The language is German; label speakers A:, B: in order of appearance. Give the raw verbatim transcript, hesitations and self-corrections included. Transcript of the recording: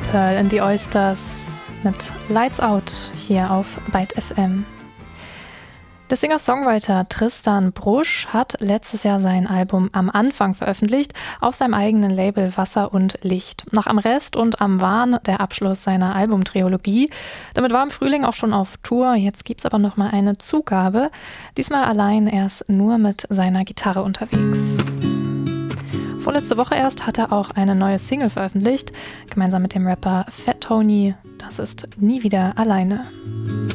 A: Pearl and the Oysters mit Lights Out hier auf Byte F M. Der Singer-Songwriter Tristan Brusch hat letztes Jahr sein Album Am Anfang veröffentlicht auf seinem eigenen Label Wasser und Licht. Nach Am Rest und Am Wahn der Abschluss seiner Albumtrilogie. Damit war im Frühling auch schon auf Tour. Jetzt gibt's aber noch mal eine Zugabe. Diesmal allein erst nur mit seiner Gitarre unterwegs. Vorletzte Woche erst hat er auch eine neue Single veröffentlicht, gemeinsam mit dem Rapper Fat Tony. Das ist Nie wieder alleine.